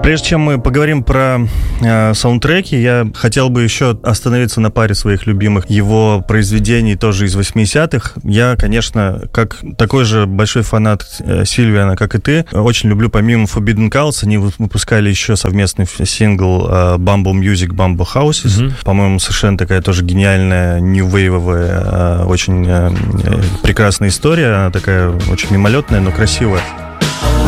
Прежде чем мы поговорим про саундтреки, я хотел бы еще остановиться на паре своих любимых его произведений, тоже из 80-х. Я, конечно, как такой же большой фанат Сильвиана, как и ты, очень люблю, помимо Forbidden Cults, они выпускали еще совместный сингл Bumble Music, Bumble Houses. По-моему, совершенно такая тоже гениальная, нью-вейвовая, очень прекрасная история. Она такая очень мимолетная, но красивая.